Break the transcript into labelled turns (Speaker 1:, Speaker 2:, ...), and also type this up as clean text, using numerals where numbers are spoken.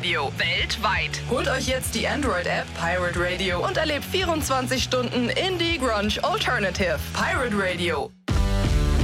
Speaker 1: Radio. Weltweit.
Speaker 2: Holt euch jetzt die Android-App Pirate Radio und erlebt 24 Stunden Indie Grunge Alternative. Pirate Radio.